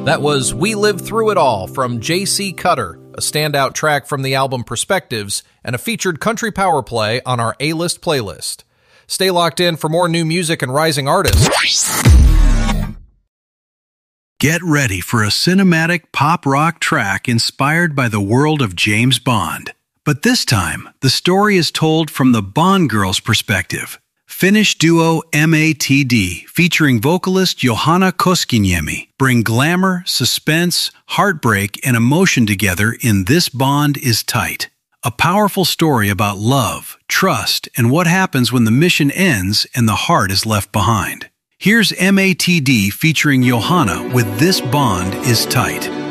That was We Lived Through It All from J.C. Cutter, a standout track from the album Perspectives, and a featured country power play on our A-List playlist. Stay locked in for more new music and rising artists. Get ready for a cinematic pop rock track inspired by the world of James Bond. But this time, the story is told from the Bond girl's perspective. Finnish duo MATD, featuring vocalist Johanna Koskiniemi, bring glamour, suspense, heartbreak, and emotion together in This Bond Is Tight. A powerful story about love, trust, and what happens when the mission ends and the heart is left behind. Here's MATD featuring Johanna with This Bond Is Tight.